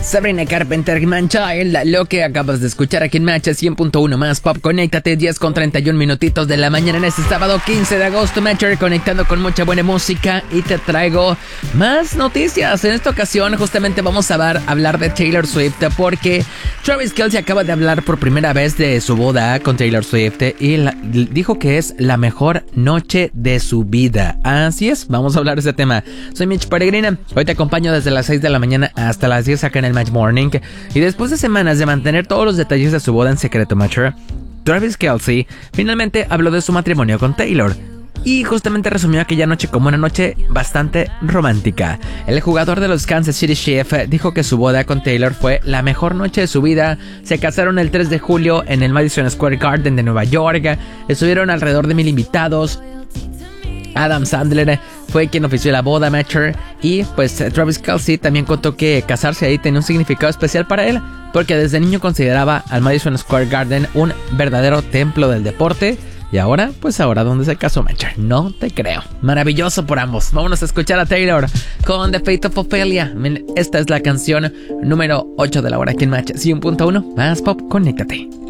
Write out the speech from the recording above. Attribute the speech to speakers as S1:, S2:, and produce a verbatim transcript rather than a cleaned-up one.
S1: Sabrina Carpenter, Man-Child, lo que acabas de escuchar aquí en Match cien punto uno más Pop. Conéctate, diez con treinta y un minutitos de la mañana en este sábado quince de agosto. Matcher conectando con mucha buena música y te traigo más noticias. En esta ocasión justamente vamos a ver, hablar de Taylor Swift, porque Travis Kelce acaba de hablar por primera vez de su boda con Taylor Swift y la, dijo que es la mejor noche de su vida. Así es, vamos a hablar de ese tema. Soy Mitch Peregrina, hoy te acompaño desde las seis de la mañana hasta las diez acá en el Match Morning. Y después de semanas de mantener todos los detalles de su boda en secreto, Matcher, Travis Kelce finalmente habló de su matrimonio con Taylor y justamente resumió aquella noche como una noche bastante romántica. El jugador de los Kansas City Chiefs dijo que su boda con Taylor fue la mejor noche de su vida. Se casaron el tres de julio en el Madison Square Garden de Nueva York. Estuvieron alrededor de mil invitados. Adam Sandler fue quien ofició la boda, Matcher, y pues Travis Kelce también contó que casarse ahí tenía un significado especial para él, porque desde niño consideraba al Madison Square Garden un verdadero templo del deporte. Y ahora, pues ahora donde se casó, Matcher, no te creo. Maravilloso por ambos. Vámonos a escuchar a Taylor con The Fate of Ophelia. Esta es la canción número ocho de la hora aquí en Match cien punto uno más Pop. Conéctate.